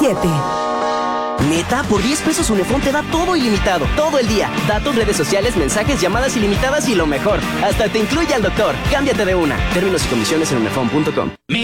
7. ¿Neta? Por 10 pesos Unifón te da todo ilimitado, todo el día. Datos, redes sociales, mensajes, llamadas ilimitadas y lo mejor, hasta te incluye al doctor. Cámbiate de una. Términos y condiciones en unifón.com.